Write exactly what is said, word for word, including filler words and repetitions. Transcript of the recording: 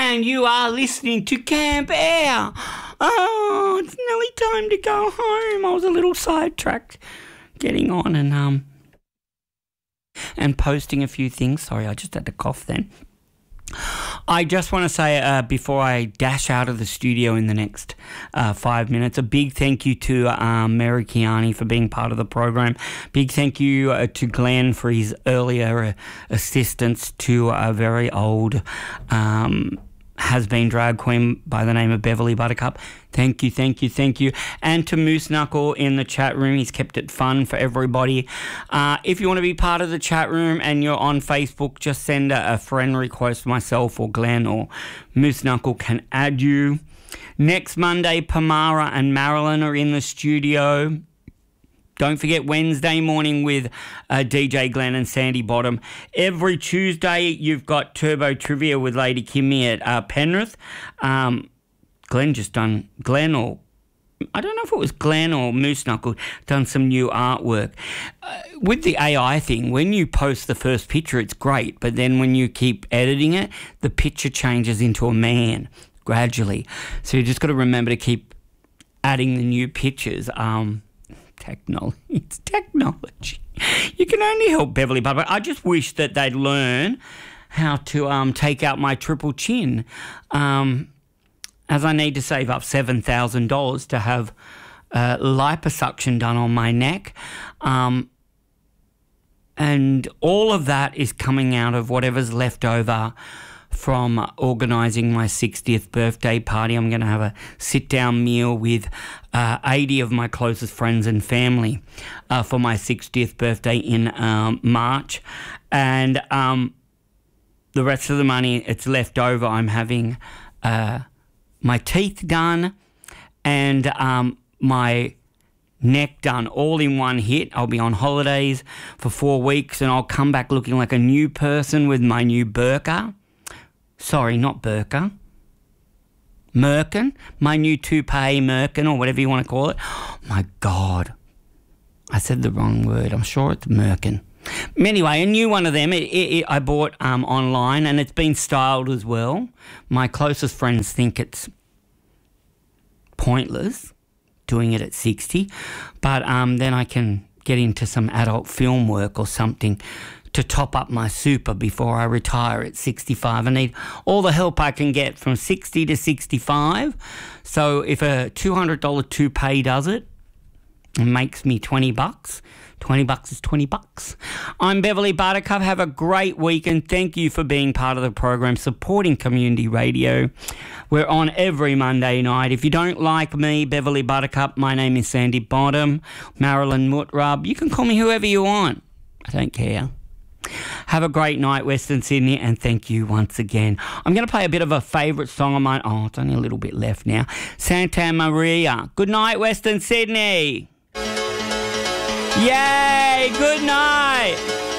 and you are listening to Camp Air. Oh, it's nearly time to go home. I was a little sidetracked getting on and um and posting a few things. Sorry, I just had to cough then. I just want to say uh, before I dash out of the studio in the next uh, five minutes, a big thank you to um, Mary Kiani for being part of the program. Big thank you uh, to Glenn for his earlier uh, assistance to a very old um, has-been drag queen by the name of Beverly Buttercup. Thank you, thank you, thank you. And to Moose Knuckle in the chat room. He's kept it fun for everybody. Uh, if you want to be part of the chat room and you're on Facebook, just send a, a friend request. Myself or Glenn or Moose Knuckle can add you. Next Monday, Pamara and Marilyn are in the studio. Don't forget Wednesday morning with uh, D J Glenn and Sandy Bottom. Every Tuesday you've got Turbo Trivia with Lady Kimmy at uh, Penrith. Um, Glenn just done, Glenn or, I don't know if it was Glenn or Moose Knuckle, done some new artwork. Uh, with the A I thing, when you post the first picture, it's great. But then when you keep editing it, the picture changes into a man gradually. So you just got to remember to keep adding the new pictures. Um... Technology. It's technology. You can only help Beverly Buttercup. I just wish that they'd learn how to um, take out my triple chin, um, as I need to save up seven thousand dollars to have uh, liposuction done on my neck. Um, and all of that is coming out of whatever's left over from organising my sixtieth birthday party. I'm going to have a sit-down meal with uh, eighty of my closest friends and family uh, for my sixtieth birthday in um, March. And um, the rest of the money, it's left over. I'm having uh, my teeth done and um, my neck done all in one hit. I'll be on holidays for four weeks and I'll come back looking like a new person with my new burqa. Sorry, not burqa. Merkin. My new toupee merkin or whatever you want to call it. Oh, my God. I said the wrong word. I'm sure it's merkin. Anyway, a new one of them it, it, it, I bought um, online and it's been styled as well. My closest friends think it's pointless doing it at sixty. But um, then I can get into some adult film work or something to top up my super before I retire at sixty-five. I need all the help I can get from sixty to sixty-five. So if a two hundred dollars toupee does it, it makes me twenty bucks. twenty bucks is twenty bucks. I'm Beverly Buttercup. Have a great week and thank you for being part of the program, supporting community radio. We're on every Monday night. If you don't like me, Beverly Buttercup, my name is Sandy Bottom, Marilyn Mutrub. You can call me whoever you want. I don't care. Have a great night, Western Sydney, and thank you once again. I'm going to play a bit of a favourite song of mine. Oh, it's only a little bit left now. Santa Maria. Good night, Western Sydney. Yay, good night.